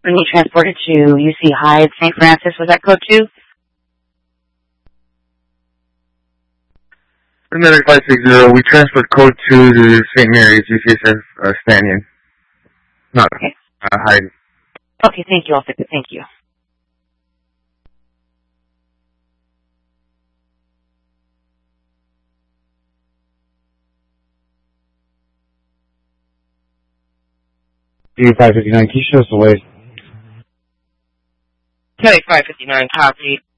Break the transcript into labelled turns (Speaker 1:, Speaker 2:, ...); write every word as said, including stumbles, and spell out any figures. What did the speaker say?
Speaker 1: When you transported to U C Hyde, Saint Francis, was that code two?
Speaker 2: Another five six zero, we transferred code two to Saint Mary's, U C S F, uh, Stanion. Not,
Speaker 1: Okay.
Speaker 2: uh, Hyde.
Speaker 1: Okay, thank you. I'll fix it. Thank you.
Speaker 3: U five fifty-nine, can you show us the way?
Speaker 4: Kelly five fifty-nine, copy.